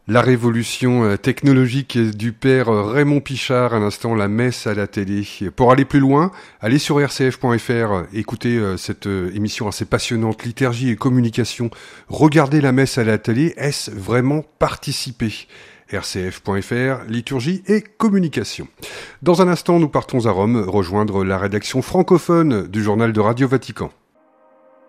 La révolution technologique du père Raymond Pichard, à l'instant la messe à la télé. Pour aller plus loin, allez sur rcf.fr, écoutez cette émission assez passionnante, liturgie et communication. Regardez la messe à la télé, est-ce vraiment participer ? rcf.fr, liturgie et communication. Dans un instant, nous partons à Rome rejoindre la rédaction francophone du journal de Radio Vatican.